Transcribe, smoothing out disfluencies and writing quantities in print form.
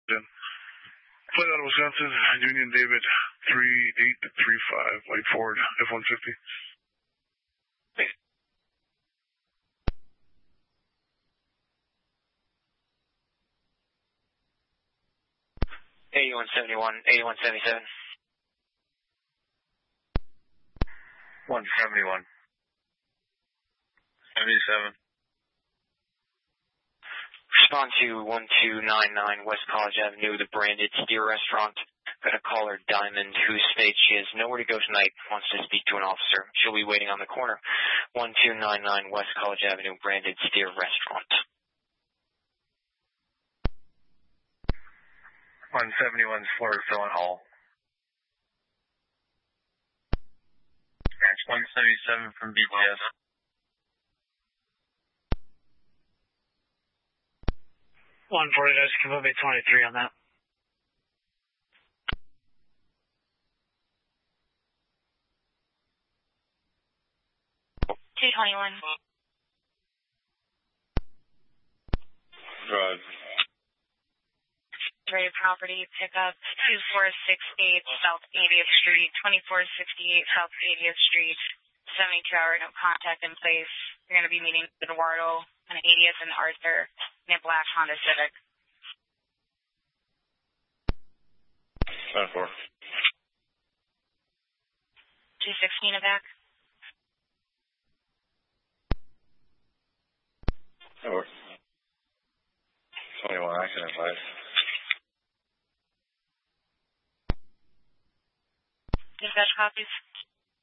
Flight out of Wisconsin, Union David 3835, Light Ford, F-150. A171, A177. 171. 77. Respond to 1299 West College Avenue, the Branded Steer Restaurant. Got a caller, Diamond, who states she has nowhere to go tonight, wants to speak to an officer. She'll be waiting on the corner. 1299 West College Avenue, Branded Steer Restaurant. 171 Florida Filling Hall. Match 177 from BTS. One 40 days, can move 23 on that. $221. Drive. Ready property pickup 2468 South 80th Street, 2468 South 80th Street, 72-hour no contact in place. You're going to be meeting Eduardo, an 80th and Arthur, in a black Honda Civic. 10-4. 216 back. Over. 21 accident advice. Dispatch copies.